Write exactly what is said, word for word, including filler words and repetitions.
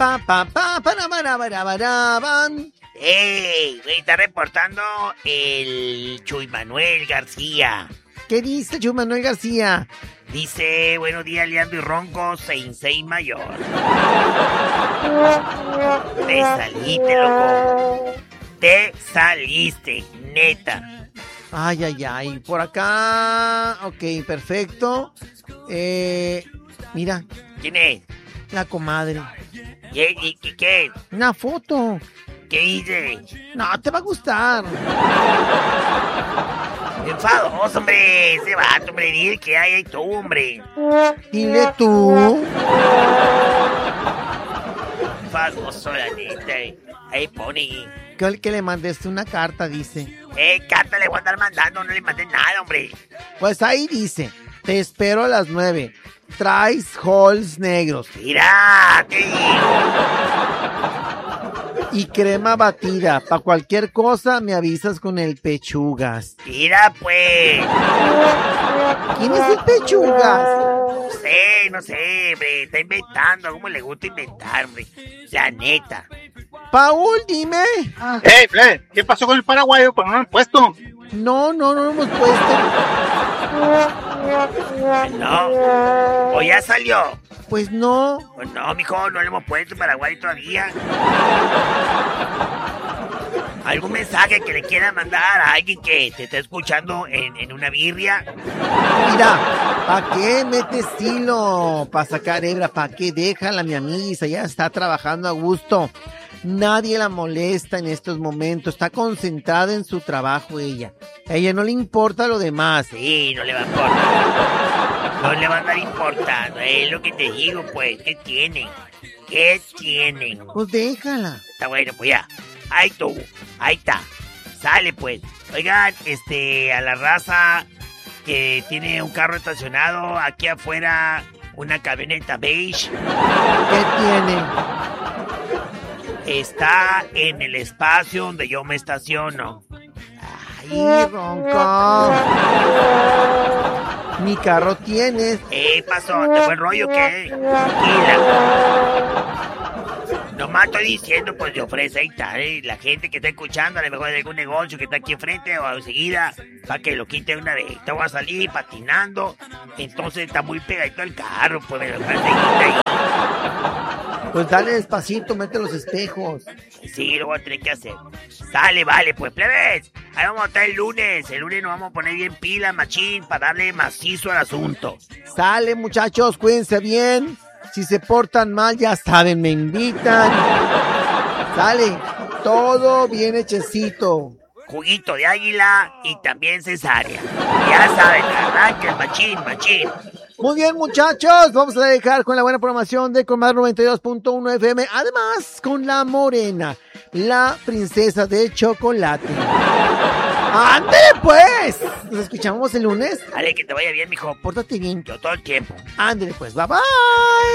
pa, pa, pa, para, para, para, para, van. ¡Ey! Me está reportando el Chuy Manuel García. ¿Qué dice Chuy Manuel García? Dice, buenos días, Leandro y Ronco, Sensei Mayor. Te saliste, loco. Te saliste, neta. Ay, ay, ay. Por acá. Ok, perfecto. Eh, mira. ¿Quién es? La comadre. ¿Qué? ¿Qué? ¿Qué? ¿Qué? Una foto. ¿Qué hice? No, te va a gustar. Enfadoso, hombre. Ese vato, hombre. Dile que hay ahí tú, hombre. Dile tú. Enfadoso, la neta. Ahí pone. Que, que le mandaste una carta, dice. Eh, carta le voy a andar mandando. No le mandé nada, hombre. Pues ahí dice. Te espero a las nueve. Traes halls negros. Mira, te digo. Y crema batida. Para cualquier cosa me avisas con el Pechugas. Mira, pues. ¿Quién es el Pechugas? No sé, no sé, hombre. Está inventando. ¿Cómo le gusta inventar, hombre? La neta. Paul, dime. ¡Ey, Fle! ¿Qué pasó con el paraguayo? ¿Por qué no lo han puesto? No, no, no lo hemos puesto. No. ¿O ya salió? Pues no. Pues no, mijo, no le hemos puesto Paraguay todavía. ¿Algún mensaje que le quiera mandar a alguien que te está escuchando en, en una birria? Mira, ¿para qué mete estilo? Para sacar hebra, ¿para qué? Déjala, mi amiga, ya está trabajando a gusto. Nadie la molesta en estos momentos, está concentrada en su trabajo ella. A ella no le importa lo demás. Sí, no le va a importar. No le va a andar importando, es lo que te digo, pues. ¿Qué tienen? ¿Qué tienen? Pues déjala. Está bueno, pues ya. Ahí tú, ahí está. Sale, pues. Oigan, este, a la raza que tiene un carro estacionado aquí afuera, una camioneta beige. ¿Qué tiene? Está en el espacio donde yo me estaciono. Ay, Ronco. Mi carro tienes. ¿Qué pasó? ¿Te fue el rollo qué? Tranquila. Nomás estoy diciendo, pues, de ofrece ahí está, ¿eh? La gente que está escuchando, a lo mejor de algún negocio que está aquí enfrente o enseguida, para que lo quite una vez. Te voy a salir patinando, entonces está muy pegadito al carro, pues, me lo voy a seguir ahí. Pues dale despacito, mete los espejos. Sí, lo voy a tener que hacer. Sale, vale, pues, plebes. Ahí vamos a estar el lunes. El lunes nos vamos a poner bien pila, machín, para darle macizo al asunto. Sale, muchachos, cuídense bien. Si se portan mal, ya saben, me invitan. Sale, todo bien hechecito. Juguito de águila y también cesárea. Ya saben, arranca el machín, machín. Muy bien, muchachos, vamos a dejar con la buena programación de Comar noventa y dos punto uno F M. Además, con la morena, la princesa de chocolate. ¡Ándale, pues! Nos escuchamos el lunes. Dale, que te vaya bien, mijo. Pórtate bien. Yo todo el tiempo. Ándale, pues, bye bye.